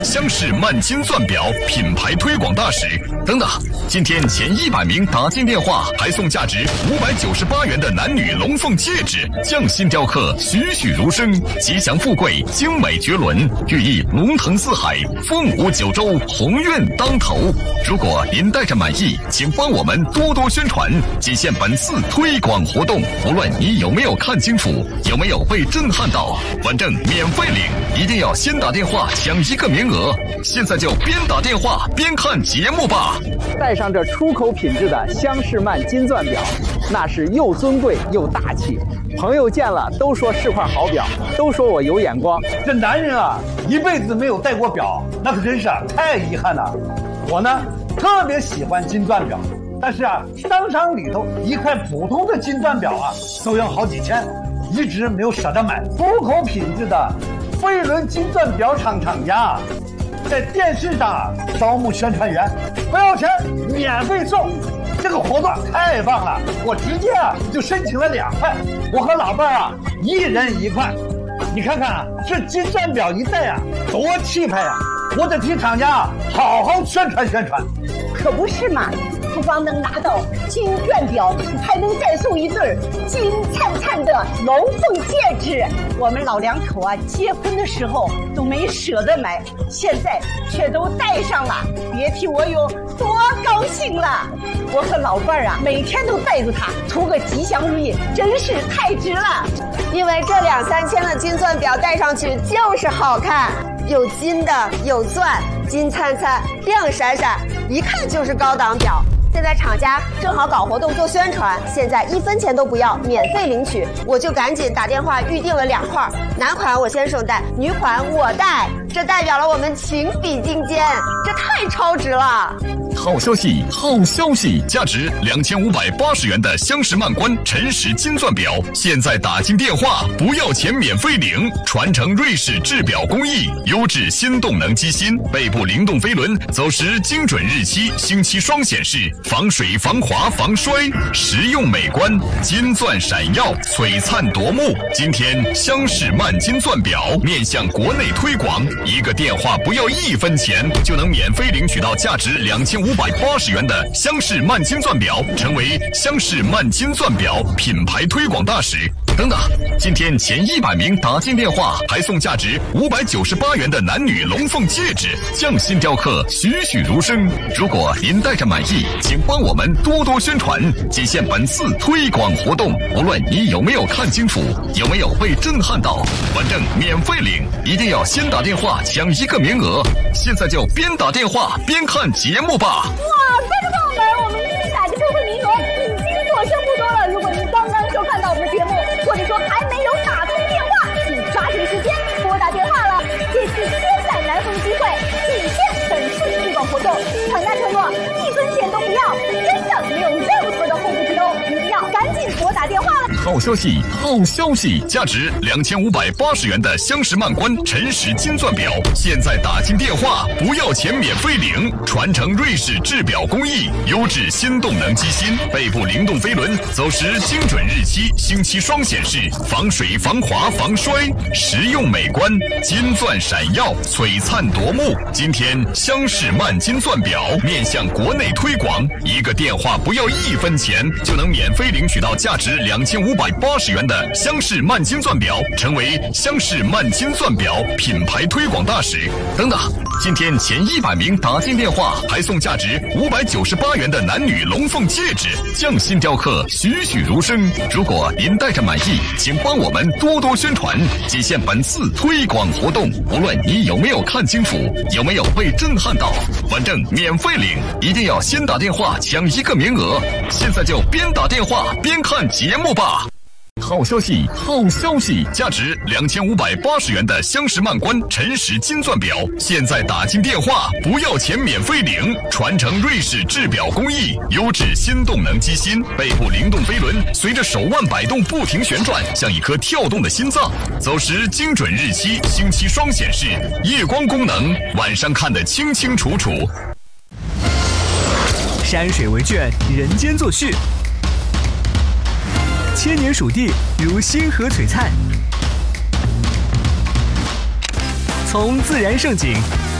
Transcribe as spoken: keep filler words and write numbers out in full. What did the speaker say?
央视慢金钻表品牌推广大使等等。今天前一百名打进电话还送价值五百九十八元的男女龙凤戒指，匠心雕刻，栩栩如生，吉祥富贵，精美绝伦，寓意龙腾四海，凤舞九州，鸿运当头。如果您带着满意，请帮我们多多宣传，仅限本次推广活动。无论你有没有看清楚，有没有被震撼到，反正免费领，一定要先打电话抢一个名额。现在就边打电话边看节目吧。 带上这出口品质的香士曼金钻表，那是又尊贵又大气。朋友见了都说是块好表，都说我有眼光。 这男人啊，一辈子没有戴过表，那可真是太遗憾了。我呢，特别喜欢金钻表，但是啊，商场里头一块普通的金钻表啊，都要好几千，一直没有舍得买。出口品质的飞轮金钻表厂厂家在电视上招募宣传员，不要钱，免费送。这个活动太棒了，我直接啊就申请了两块，我和老伴儿啊一人一块。你看看啊，这金钻表一戴啊，多气派啊！我得替厂家啊好好宣传宣传。 可不是嘛，不光能拿到金钻表，还能再送一对金灿灿的龙凤戒指。我们老两口啊，结婚的时候都没舍得买，现在却都戴上了，别提我有多高兴了。我和老伴儿啊，每天都带着它，图个吉祥如意，真是太值了。 因为这两三千的金钻表戴上去就是好看，有金的，有钻，金灿灿，亮闪闪，一看就是高档表。现在厂家正好搞活动做宣传，现在一分钱都不要，免费领取，我就赶紧打电话预定了两块，男款我先生戴，女款我戴，这代表了我们情比金坚，这太超值了。 好消息，好消息！价值两千五百八十元的香士曼关晨石金钻表，现在打进电话不要钱，免费领，传承瑞士制表工艺，优质新动能机芯，背部灵动飞轮，走时精准日期，星期双显示，防水防滑防摔，实用美观，金钻闪耀，璀璨夺目。今天香士曼金钻表面向国内推广，一个电话不要一分钱，就能免费领取到价值两千五百八十元的香士曼金钻表，成为香士曼金钻表品牌推广大使。等等，今天前一百名打进电话还送价值五百九十八元的男女龙凤戒指，匠心雕刻，栩栩如生。如果您带着满意，请帮我们多多宣传，仅限本次推广活动。无论你有没有看清楚，有没有被震撼到，反正免费领，一定要先打电话抢一个名额。现在就边打电话边看节目吧。 哇，观众朋友们，我们一百个优惠名额已经所剩不多了。如果您刚刚收看到我们的节目，或者说还没有打通电话，请抓紧时间拨打电话了。这次千载难逢机会，仅限本次推广活动，厂家承诺一分钱都不要，真的没有任何的后顾之忧，一定要赶紧拨打电话了。 好消息，好消息！价值两千五百八十元的香士曼关晨石金钻表，现在打进电话不要钱，免费领，传承瑞士制表工艺，优质新动能机芯，背部灵动飞轮，走时精准日期，星期双显示，防水防滑防摔，实用美观，金钻闪耀，璀璨夺目。今天香士曼金钻表面向国内推广，一个电话不要一分钱，就能免费领取到价值两千五百八十元的香士曼金钻表，成为香士曼金钻表品牌推广大使。等等，今天前一百名打进电话还送价值五百九十八元的男女龙凤戒指，匠心雕刻，栩栩如生。如果您带着满意，请帮我们多多宣传，仅限本次推广活动。无论你有没有看清楚，有没有被震撼到，反正免费领，一定要先打电话抢一个名额。现在就边打电话边看节目吧。好消息，好消息！价值两千五百八十元的香士曼关晨石金钻表，现在打进电话不要钱，免费领，传承瑞士制表工艺，优质新动能机芯，背部灵动飞轮，随着手腕摆动不停旋转，像一颗跳动的心脏。走时精准日期，星期双显示，夜光功能，晚上看得清清楚楚。 山水为卷，人间作序。千年蜀地如星河璀璨，从自然胜景